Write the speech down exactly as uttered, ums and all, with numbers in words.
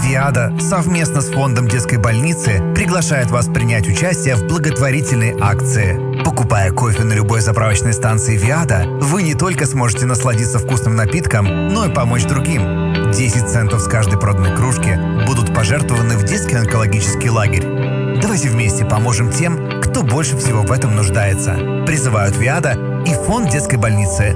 ВИАДА совместно с фондом детской больницы приглашает вас принять участие в благотворительной акции. Покупая кофе на любой заправочной станции ВИАДА, вы не только сможете насладиться вкусным напитком, но и помочь другим. десять центов с каждой проданной кружки будут пожертвованы в детский онкологический лагерь. Давайте вместе поможем тем, кто больше всего в этом нуждается. Призывают ВИАДА и фонд детской больницы.